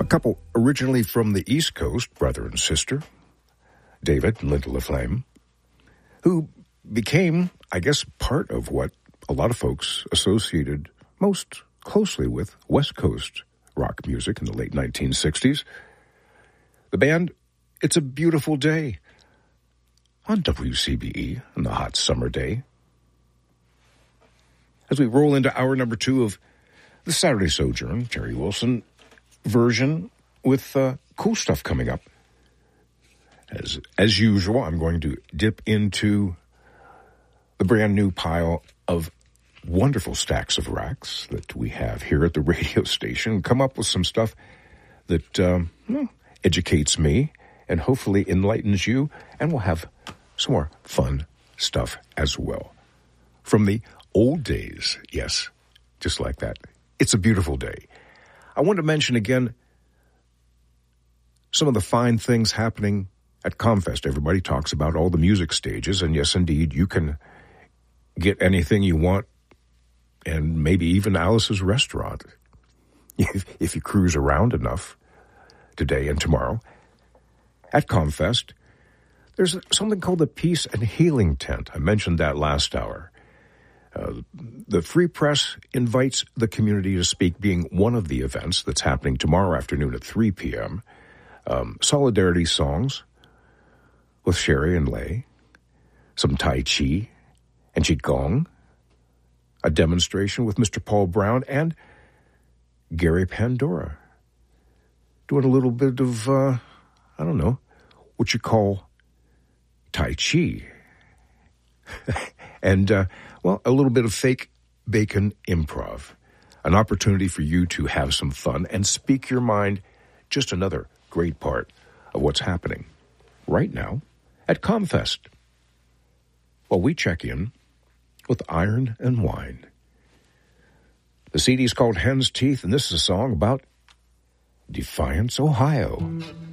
couple originally from the East Coast, brother and sister, David and Linda LaFlame, who became, I guess, part of what a lot of folks associated most closely with West Coast rock music in the late 1960s. The band, It's a Beautiful Day, on WCBE on the hot summer day. As we roll into hour number 2 of the Saturday Sojourn, Jerry Wilson version with cool stuff coming up. As usual, I'm going to dip into the brand new pile of wonderful stacks of racks that we have here at the radio station, come up with some stuff that educates me and hopefully enlightens you, and we'll have some more fun stuff as well. From the old days, yes, just like that. It's a beautiful day. I want to mention again some of the fine things happening at ComFest. Everybody talks about all the music stages, and yes, indeed, you can get anything you want, and maybe even Alice's Restaurant, if you cruise around enough today and tomorrow. At ComFest, there's something called the Peace and Healing Tent. I mentioned that last hour. The Free Press invites the community to speak, being one of the events that's happening tomorrow afternoon at 3 p.m. Solidarity songs with Sherry and Lay, some Tai Chi and Qigong, a demonstration with Mr. Paul Brown and Gary Pandora, doing a little bit of, I don't know, what you call Tai Chi. And, a little bit of fake bacon improv, an opportunity for you to have some fun and speak your mind. Just another great part of what's happening right now at ComFest. Well, we check in with Iron and Wine. The CD is called Hen's Teeth, and this is a song about Defiance, Ohio.